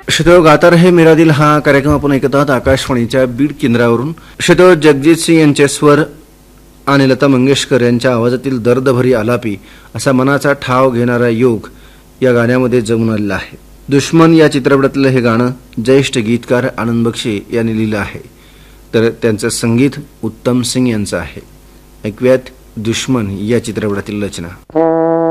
श्रोतो गाता रहे मेरा दिल हा कार्यक्रम आपण ऐकत आहात आकाशवाणीच्या बीड केंद्रावरून. श्रोतो जगजीत सिंग यांचे स्वर आणि लता मंगेशकर यांच्या आवाजातील दर्दभरी आलापी असा मनाचा ठाव घेणारा योग या गाण्यामध्ये जमून आलेला आहे. दुश्मन या चित्रपटातलं हे गाणं ज्येष्ठ गीतकार आनंद बक्षी यांनी लिहिलं आहे, तर त्यांचं संगीत उत्तम सिंग यांचं आहे. ऐकूयात दुश्मन या चित्रपटातील रचना.